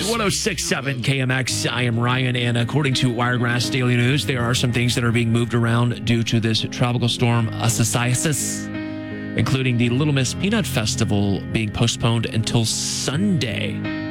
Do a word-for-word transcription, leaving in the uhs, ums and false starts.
It's one oh six point seven K M X. I am Ryan, and according to Wiregrass Daily News, there are some things that are being moved around due to this tropical storm, Isaias, including the Little Miss Peanut Festival being postponed until Sunday.